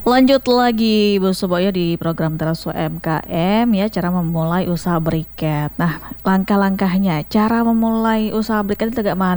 Lanjut lagi Bu Subo ya di program Teras UMKM ya, cara memulai usaha briket. Nah, langkah-langkahnya cara memulai usaha briket itu kayak mana